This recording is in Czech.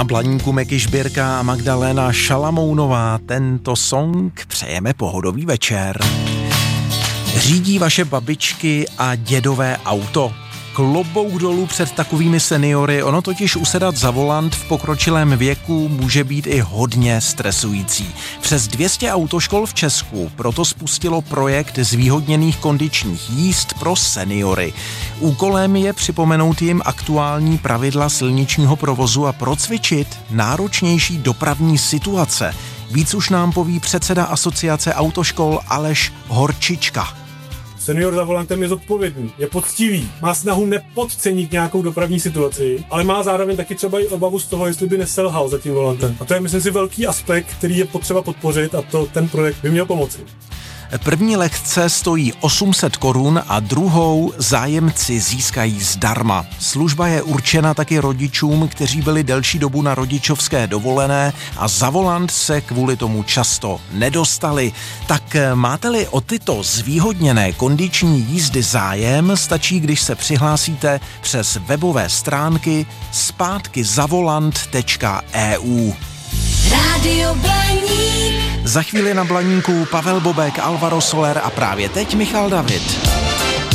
Na Blaníku Meky Žbírka a Magdalena Šalamounová. Tento song přejeme pohodový večer. Řídí vaše babičky a dědové auto? Klobouk dolů před takovými seniory, ono totiž usedat za volant v pokročilém věku může být i hodně stresující. Přes 200 autoškol v Česku proto spustilo projekt zvýhodněných kondičních jízd pro seniory. Úkolem je připomenout jim aktuální pravidla silničního provozu a procvičit náročnější dopravní situace. Víc už nám poví předseda Asociace autoškol Aleš Horčička. Senior za volantem je zodpovědný, je poctivý, má snahu nepodcenit nějakou dopravní situaci, ale má zároveň taky třeba i obavu z toho, jestli by neselhal za tím volantem. A to je, myslím si, velký aspekt, který je potřeba podpořit a ten projekt by měl pomoci. První lekce stojí 800 korun a druhou zájemci získají zdarma. Služba je určena taky rodičům, kteří byli delší dobu na rodičovské dovolené a za volant se kvůli tomu často nedostali. Tak máte-li o tyto zvýhodněné kondiční jízdy zájem, stačí, když se přihlásíte přes webové stránky zpátkyzavolant.eu. Rádio Blaník. Za chvíli na Blaníku Pavel Bobek, Alvaro Soler a právě teď Michal David.